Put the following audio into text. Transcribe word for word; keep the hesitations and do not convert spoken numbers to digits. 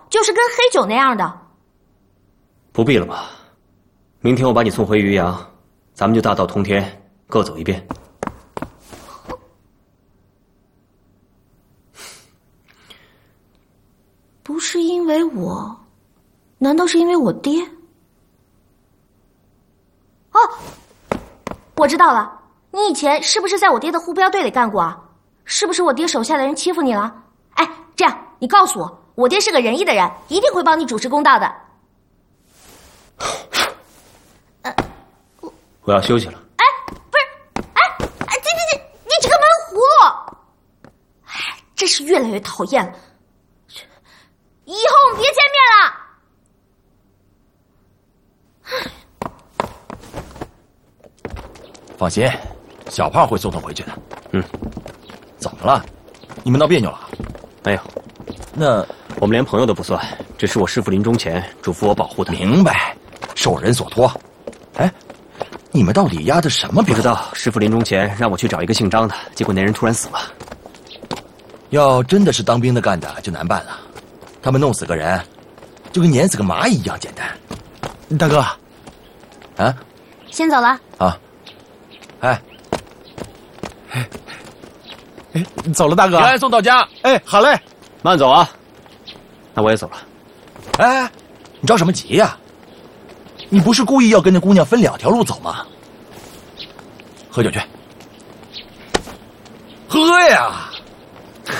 就是跟黑酒那样的。 不必了吧？明天我把你送回渔阳，咱们就大道通天，各走一边。 不是因为我，难道是因为我爹？哦，我知道了，你以前是不是在我爹的护标队里干过啊？是不是我爹手下的人欺负你了？哎，这样你告诉我，我爹是个仁义的人，一定会帮你主持公道的。呃， 我我要休息了。 哎，不是，哎哎，这这这，你这个闷葫芦！哎，真是越来越讨厌了。以后我们别见面了。放心，小胖会送他回去的。 嗯， 怎么了？你们闹别扭了？ 没有。 那我们连朋友都不算，这是我师父临终前嘱咐我保护他。 明白，受人所托。哎，你们到底压的什么标？ 不知道。师父临终前让我去找一个姓张的，结果那人突然死了。 要真的是当兵的干的，就难办了。他们弄死个人，就跟碾死个蚂蚁一样简单。 大哥， 啊， 先走了啊。哎， 哎，哎，走了，大哥。 平安送到家。 哎，好嘞， 慢走啊。那我也走了。 哎，你着什么急呀？你不是故意要跟那姑娘分两条路走吗？喝酒去，喝呀！